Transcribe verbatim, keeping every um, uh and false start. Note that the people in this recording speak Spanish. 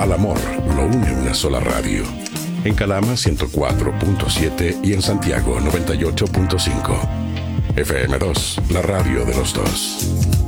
al amor lo une una sola radio. En Calama ciento cuatro punto siete y en Santiago noventa y ocho punto cinco. F M dos, la radio de los dos.